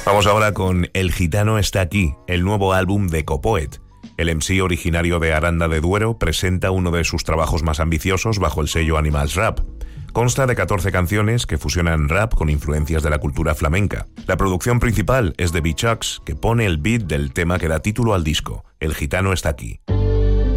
Vamos ahora con El Gitano está aquí, el nuevo álbum de Copoet. El MC originario de Aranda de Duero presenta uno de sus trabajos más ambiciosos bajo el sello Animals Rap. Consta de 14 canciones que fusionan rap con influencias de la cultura flamenca. La producción principal es de B-Chucks, que pone el beat del tema que da título al disco, El Gitano está aquí.